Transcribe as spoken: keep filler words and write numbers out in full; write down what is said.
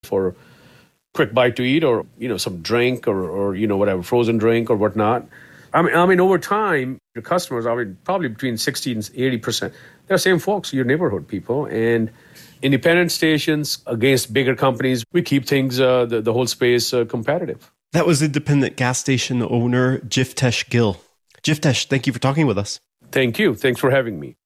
for quick bite to eat, or, you know, some drink, or, or you know, whatever, frozen drink or whatnot. I mean, I mean, over time, your customers, I mean, probably between sixty and eighty percent, they're the same folks, your neighborhood people. And independent stations against bigger companies, we keep things, uh, the, the whole space uh, competitive. That was independent gas station owner Jivtesh Gill. Jivtesh, thank you for talking with us. Thank you. Thanks for having me.